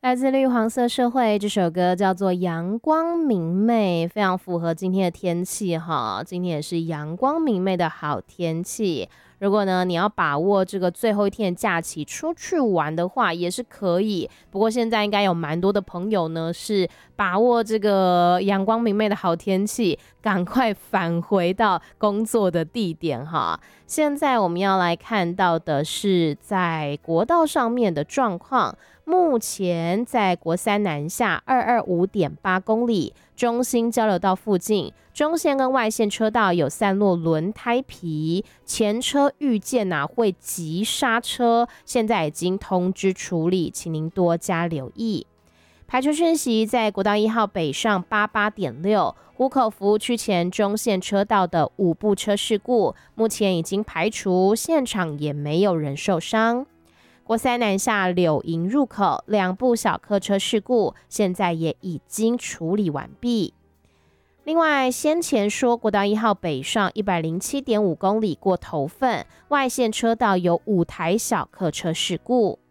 来自绿黄色社会，这首歌叫做阳光明媚，非常符合今天的天气哈。今天也是阳光明媚的好天气。如果呢你要把握这个最后一天的假期出去玩的话，也是可以。不过现在应该有蛮多的朋友呢是把握这个阳光明媚的好天气，赶快返回到工作的地点哈。现在我们要来看到的是在国道上面的状况。目前在国三南下225.8公里，中兴交流道附近，中线跟外线车道有散落轮胎皮，前车预见会急刹车，现在已经通知处理，请您多加留意。排除讯息，在国道1号北上88.6湖口服务区前中线车道的5部车事故，目前已经排除，现场也没有人受伤。国三南下柳营入口2部小客车事故，现在也已经处理完毕。另外，先前说国道1号北上107.5公里过头份，外线车道有5台小客车事故。